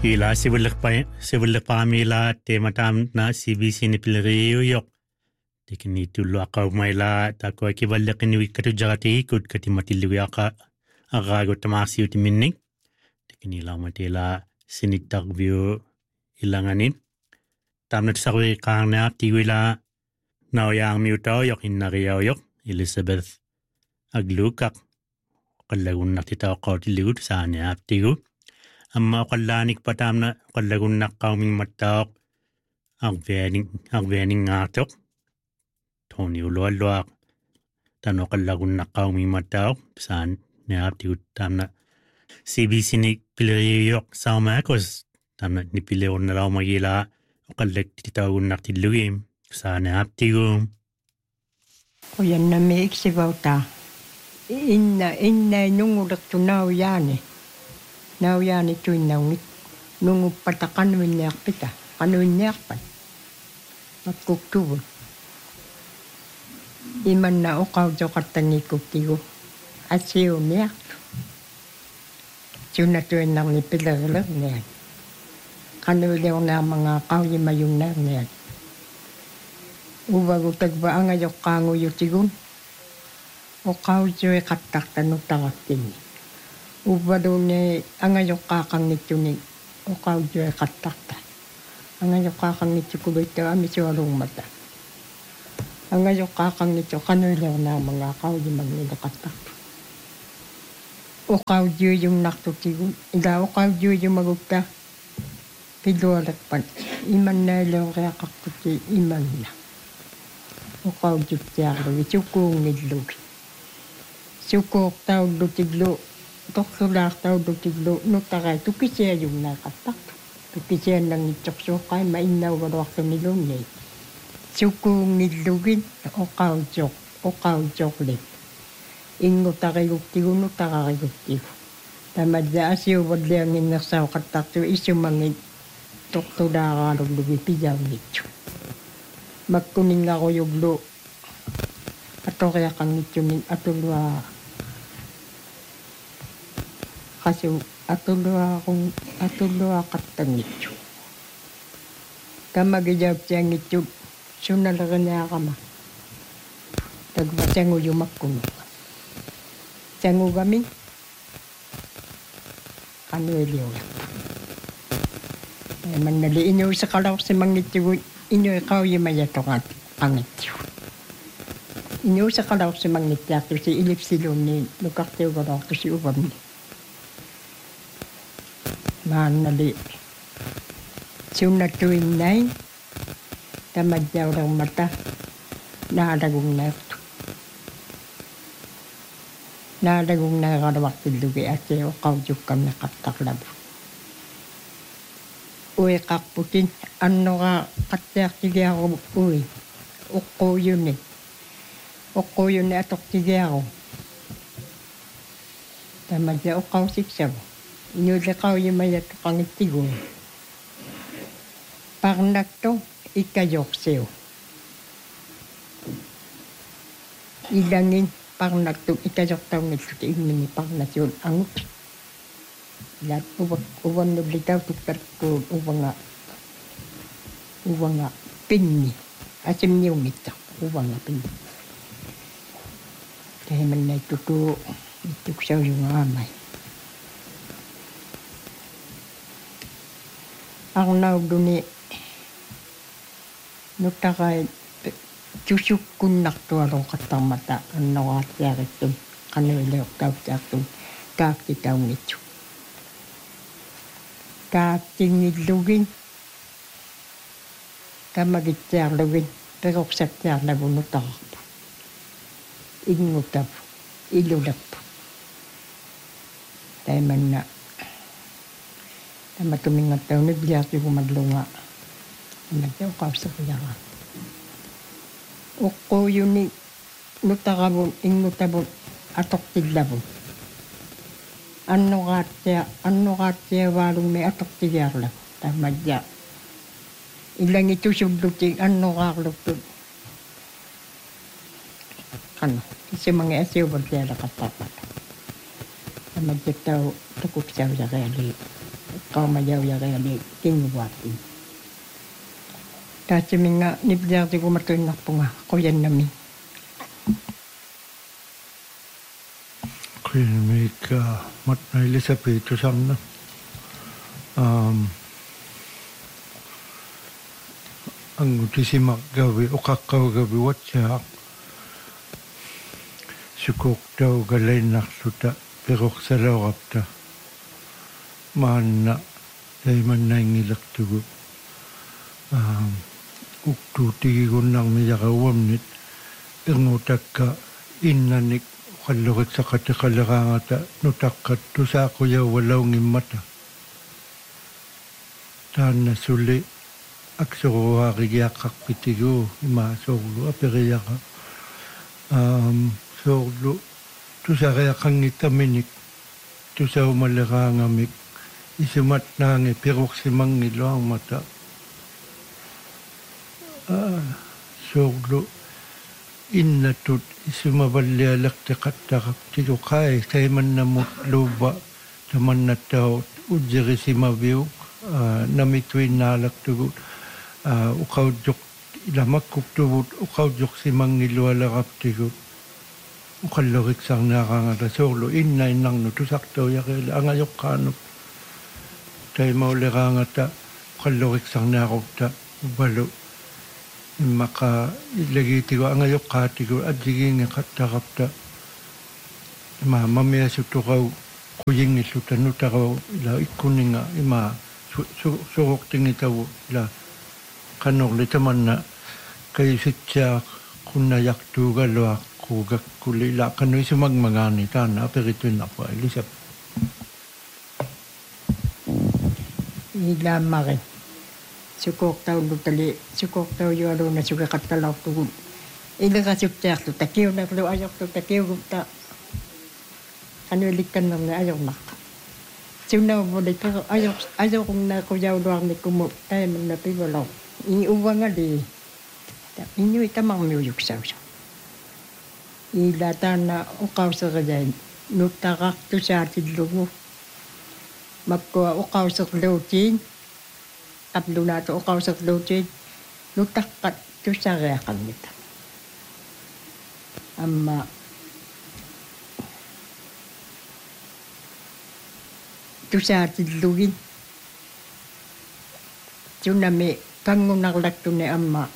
Ila sibulak pa mila tema tam na CBC ni piliriyo yok. Tikini tulo akaw maila tako kibalik ni wikatu jagati ikut kati matiluwi agago tamasi utiminning. Tikini lang matila sinitag view ilanganin. Tamnat sakwi kang na tiwila nauyang miutaw yok inariyaw yok Elizabeth aglukak. Kalagun nakita ko tiluwi sa niya tigu. Amma kallanik patam na kallagun nakawming matawak agvening ngatok. Tony ulwalwak tano kallagun nakawming matawak saan niya tam na CBC ni piliriyok sa umakos tam na nipiliyon na raw magila o kallag titagun naktiluwim saan niya tigum. Kuyan na may iksibaw ta. Inna nungulak tunaw yani. Now yan ito yung nung patakan winyak pita, winyak pa. Magkuktubo. Iman na ukaw jo katani kuktigo. At siyo niyak. Siyo na ito yung nipilagalak niyan. Kanuliw na mga kawima yung na niyan. Ubago tagba ang ayok kango yung tigun. Ukaw jo katak tanong takakin. Ubado ni angayok kakang nito ni ukaw joy katakta. Angayok kakang nito kubito ami siwarong mata. Angayok kakang nito kanuliw na mga kaw yung magnila katakta. Ukaw joy yung naktukigun. Ila ukaw joy yung magugta. Pilualat pan. Iman na ilaw kaya kaktuki iman na. Ukaw joy tiyaro. Isukong nidlog. Sukok tao lutiglo. Toksulak tao dutiglo no takay tukisya yung nakatak. Tukisya nang itsok-sokay mainaw warak nilunay. Sukong nilugin okaw jok lit. Ingo takayuktigo no takayuktigo. Tamadya asyo wadliang inaksaw katakto isyo mangin toksulak along lugipiyaw nito. Magkuning ako yuglo. Ato kaya kang nito ning atulwa. Kasi atulo akatang ito. Kamagijab siyang ito, sunalaga niya kama. Tagba siyang uyumak kuno. Siyang ugami, ano iliw lang. Manali inyo sa kalaw si mangitiw, inyo ikaw yung mayatong pangitiw. Inyo sa kalaw si mangitiw, si ilip silong ni lukaktiw galaw si ubam ni. Manali. Sunat tuwing nay, tamadyaw ng mata, naadagong na ito. Naadagong na karawak tilugi at siya kaudyok kam nakataklab. Uy kakputin, ano ka katyak sige ako, uy, uko yun eh. Uko yun eh atok sige ako. Tamadyaw ukaw siksaw. Inyulakaw yung mayat pangitigo. Parnak to, ikayok siyo. Ilangin, parnak to, ikayok tao nito, imini parnak yun, angot. Lahat uwan nublitaw, tukar ko, uwan nga, pinni. Asim niyo nito, uwan nga pinni. Kaya man na ito to, ituksaw yung amay. Ang naudo ni nutakay susuk kunak to arong katamata ang nawatya ito kanuliw tao sa itong kakitaw nito. Katingilugin kamagitsyarlugin pero satyar na bunutak po. Ingutab, ilulap po. Dahil man na na matumingat tayo, nagbiyat yung madlunga. Nagyaw ka sa kuyakan. Uko yun ni nutakabon, ingutabon, atok tiglabon. Ano katya, walong may atok tigyarla. Tamadya. Ilang ito subluting, ano kakluptod. Ano, kasi mga asyo ba kaya nakapapat. Tamadya tayo, takot siya sa kaya liit. kau mayaw ya kaya di kinuwatin. Kasi minga nibiyarte ko matuinak po nga, kuyan namin. Kuyan namin mat na Elisabeth samna. Ang utisimak gawi, ukakaw gawi watsa. Sukok daw galay naksuta, perok sa lawap ta. Maan na, dahil man na ingilak tugo. Uktu tigi gunang miyakawam nit, ingutak ka inanik, kalukit sa katikalakangata, nutakat to sa ako yaw walaw ngimata. Taan na suli, aksoro harigiyakak pitigo, imasoglo, apiriyaka. Soglo, to sa kaya kang itaminik, to sa umalakangamik, isimat na ang ipirok si mangilo ang mata. Soglo, innatut, isimabalyalak takatakak, tito kay, kay man namut luba, taman na tao, ujiri si mabiyok, namitwin nalak tugot, ukaw jok, ilamak kuktubot, ukaw jok si mangilo alakap tigot. Ukalokik sang nakangata solo inay nang nutusak daw yakil ang ayok kanop tay mauli kangata ukalokik sang nakopta ubalo maka ilagiti ko ang ayok kati ko at jiging katakapta mamaya sutukaw kuying isuta nutakaw ila ikuning nga ima sukok tingitaw ila kanok litaman na kayo sitya kunayak tugalwak kugak kulila kanu isu magmangani tan aperitu na po Elisab Ila mare. Sukok tau lutali, sukok tau yualo na suka katalaw tugun. Ila ka sukter tu takiw na klo ayok tu takiw gupta. Kanu likan na ayok nak. Suna mo de ko ayok na ko yaw doang ni kumo tay man na pibalaw. Ini uwang ali. Ini itamang miyuk saw. Ila na ukaw sa kajay. Nutakak tu sa tidlugo. Magko ukaw sa klautin. Kaplo na to ukaw sa klautin. Nutakat tu sa reakan nito. Amma. Tu sa tidlugin. Tsunami. Kango naklak tu ni amma.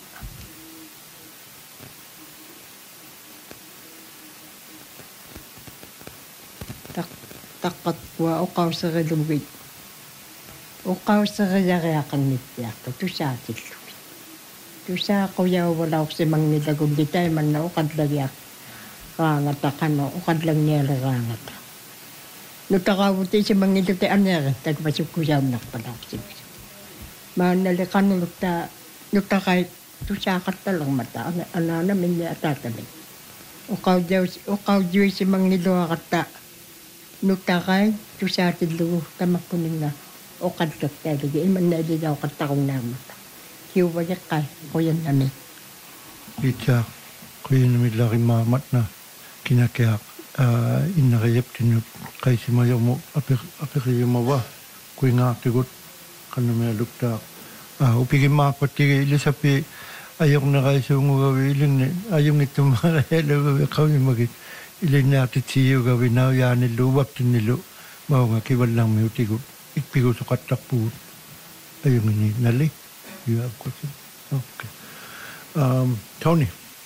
Takat kwa ukaw sa kalugit. Ukaw sa kayakayakan nitya ko. Tu sa tidlugin. Tu sa kuya wala ko si mangnilagog ditay man na ukad lagyak. Kangata ka no. Ukad lang niya kangata. Nutakawuti si mangnilagay anya. Tagpasok ko siya nakpala ko siya. Manalikan nutakay. Tu sa katalang mata. Ana namin niya atatamin. Ukaw diyo si mangnilagay kata. Nutakay, tu sa tidlugo, tamak kuning na, o kadlok tayo, iman na di daw katakong naman. Hiwayak kay, kuyan namin. Itya, kuyan namin laki mamat na kinakayak, inakayap tinut, kay si mayaw mo, apikaya mawa, kuya nga tigot, kanamaya lukta. Upigin mapati, Elisapi, ayok na kayo sa gawiling, ayong ito makayalo, ikaw yung magit. Ilin natin siyo gawin na yan niluwap din nilo. Mao nga kiwal lang may utigo. Ikpigo sa katakpo. Ayun ni nali. You have question? Okay. Tony.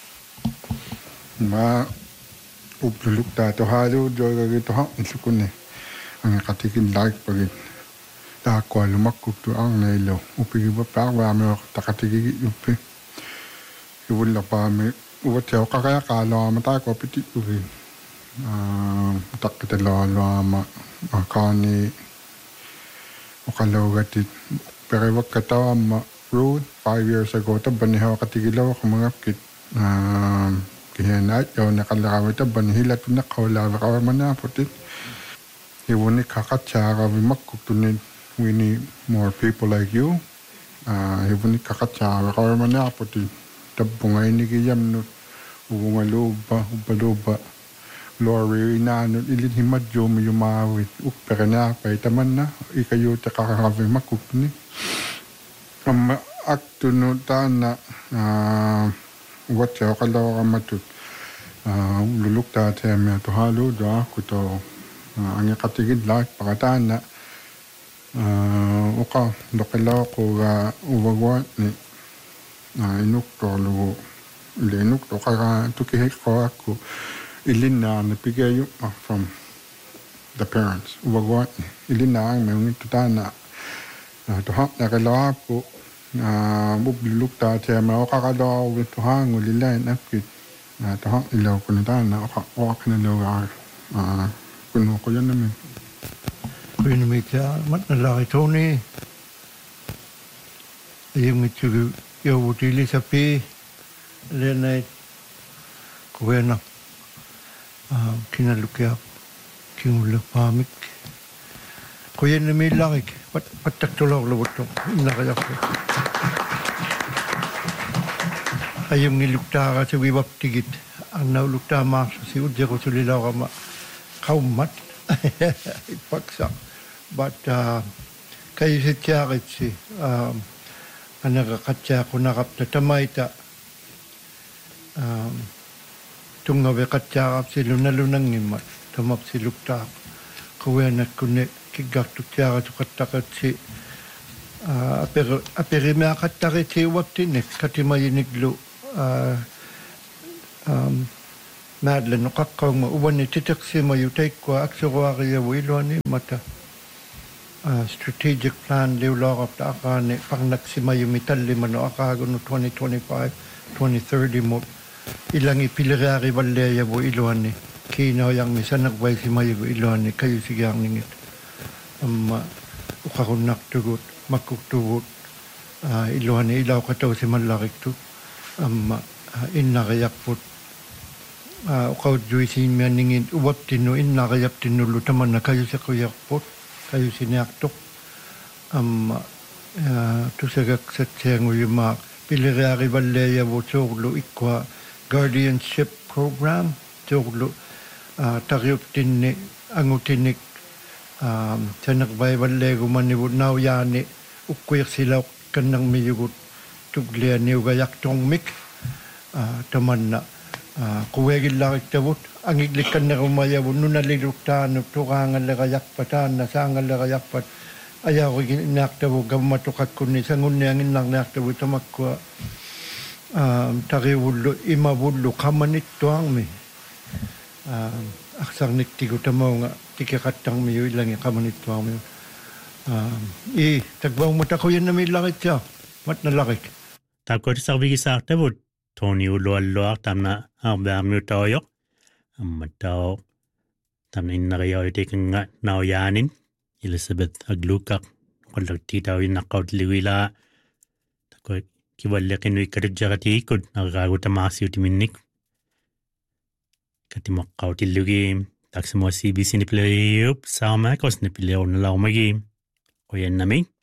Ma upluluk tato hado joy gagito ha isukun ne. Ang katikin like pagit. Ta ko lumakuk tu ang nailo. Upigi ba pa wa me takatigi upi. Iwala pa me uwat yaw kakaya kalo mata ko piti upi. Tak kita lama makani ukalawati pero wag katawa ma road 5 years ago ta banihaw katigilaw ko mga kit kihanay yaw nakalawit ta banihila tu nakawala ka man na putit iwoni kakatsaga wimakkutunin we need more people like you iwoni kakatsaga ka man na putit tabungay ni kiyam no ubungaluba ubaluba Lori inanut ilit himadyo mo yumawit ukperana pa itaman na ikayo te kakakavi makukni aktuno na watcha kalaw kamatut lulukta te me to halu da kuto ang katigid lak pakatana uka dokalaw ko uwagwat ni inuk to lugo lenuk to kaka tukihik ko ako ilina na pigayo from the parents uwagwat ilina ang may tutana to hak na kalaw ko bublulukta te me kakalaw to hang ulilain apkit to hak ilaw ko natana uka na law kuno ko yan namin kuno may kaya mat na laki Tony yung mitsugu yawutili sa pi lenay kuwena kinalukya kinulapamik kuyen na may langik patatulaw lawutong inakayak ko ayong nilukta ka sa wibap tigit ang naulukta maksa si udya ko sulilaw ka kaumat ipaksak but kayo si tiyakit si nakakatya ko nakapta tamayta tungawe katya kap si lunalunang imat tamap si lukta kuwenat kune kigak tutya ka tukatakat si aperime akatakit si waptinik katimayiniglo madla nukakaw mauwan ni titaksi mayutay kwa aksuwari yawilo ni mata strategic plan liwlakap ta akane pang naksimayo mitali mano akago no 2025 2030 mo ilang ipilirari balleya bo iluhan ni kino yang misa nagbay si mayo bo iluhan ni kayo sigang ningit ukakon naktugot makuktugot iluhan ni ilaw kataw si malakik tu innakayakpot ukaw juy si ningit uwap tino innakayap tinulu taman na kayo sa kuyakpot kayo sinaktok tusagak sa tiyang uyumak pilirari balleya bo tsoglo ikwa guardianship program tsoglo taryop tinni angutinik sanakbay ballego manibut nawyani ukkuyak sila kanang miyugut tuglian niyo gayak tongmik taman na kuwegil lakik tabut ang iglikan na kumayabon nung naliluktaan tukangan lagayak patan nasangan lagayak pat ayaw ko ginaktabu gamatukat ko ni sangun niya nginlang naktabu tamakwa takiwulo imawulo kamanit tuang mi aksang niktigo tamaw nga tikikatang mi yung ilang kamanit tuang mi tagbaw mo tako yan na may lakit siya mat na lakik takot sa bigisak tabut Tony ulo-alo tamna abamyo tayo amataw tamna inakayaw itikin nga nauyanin Elizabeth aglukak walag titaw inakaw liwila takot kiwalakin wikadudya katikod nakakago tamasi utiminik katimakaw tilugi taksimo CBC ni Piliyup sama kos ni Piliyaw na lau magim o yan namin